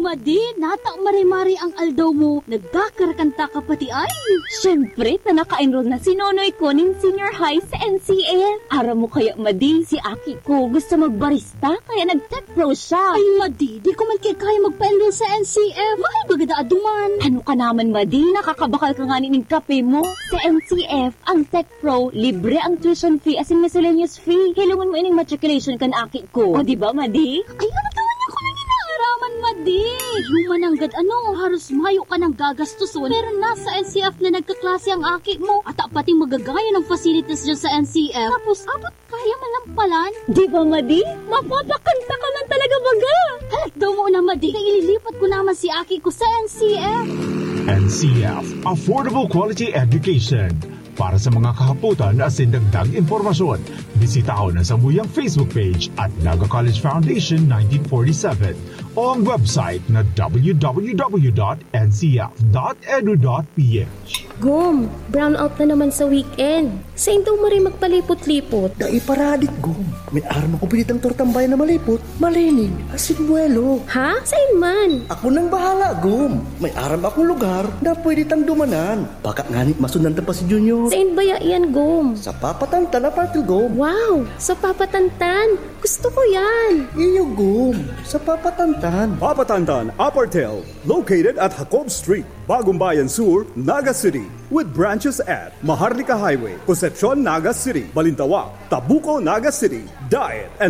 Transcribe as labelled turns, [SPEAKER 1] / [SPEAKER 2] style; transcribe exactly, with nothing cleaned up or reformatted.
[SPEAKER 1] madi, nata mari-mari ang aldaw mo, nagkakarakanta ka pati ay.
[SPEAKER 2] Siyempre, na naka-enroll na si Nonoy ko ning senior high sa N C F. Ara mo kaya madi, si Aki ko gusto magbarista, kaya nag-tech pro siya.
[SPEAKER 1] Ay madi, di ko man kaya kaya magpa-enroll sa N C F. Mahal bagada aduman.
[SPEAKER 2] Ano ka naman madi, nakakabakal ka nga ning kape mo. Sa N C F, ang tech pro, libre ang tuition fee as in miscellaneous fee. Hilungan mo ining matriculation kan Aki ko. O diba madi?
[SPEAKER 1] Ay, ano taman niya ko nang inaaraman, madi? Humananggad ano, haros mayo ka ng gagastuson. Pero nasa N C F na nagkaklase ang Aki mo. At pati magagaya ng facilities dyan sa N C F. Tapos, abot kaya malampalan.
[SPEAKER 2] Di ba, madi? Mapapakanta ka lang talaga baga.
[SPEAKER 1] Halat daw mo na, madi. Kaya ililipat ko naman si Aki ko sa N C F.
[SPEAKER 3] N C F, Affordable Quality Education. Para sa mga kahaputan at sindagdag impormasyon, bisita ko na sa muyang Facebook page at Naga College Foundation nineteen forty-seven o ang website na w w w dot n c f dot e d u dot p h.
[SPEAKER 4] Gum, brown out na naman sa weekend. Sa indaw mo rin magpalipot-lipot.
[SPEAKER 5] Daiparadit, Gum. May arma ko pinitang tortambay na malipot. Malinig, asin buwelo.
[SPEAKER 4] Ha? Saan man?
[SPEAKER 5] Ako nang bahala, Gum. May aram akong lugar na pwede tang dumanan. Baka nganit masundan pa si Junior.
[SPEAKER 4] Saan ba yan, Gum?
[SPEAKER 5] Sa Papatantan na partil, Gum.
[SPEAKER 4] Wow, sa Papatantan. Gusto ko yan.
[SPEAKER 5] Iyo, Gum. Sa Papatantan.
[SPEAKER 6] Papatantan Apartel, located at Jacob Street, Bagong Bayan Sur, Naga City, with branches at Maharlika Highway, Concepcion, Naga City, Balintawak, Tabuco, Naga City, Diet and